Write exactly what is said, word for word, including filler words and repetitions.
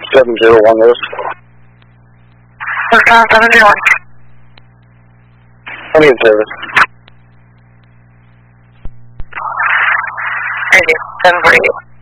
seven zero one Lewis. Wisconsin seven zero one. Plenty of service. Thank you. seven forty-eight.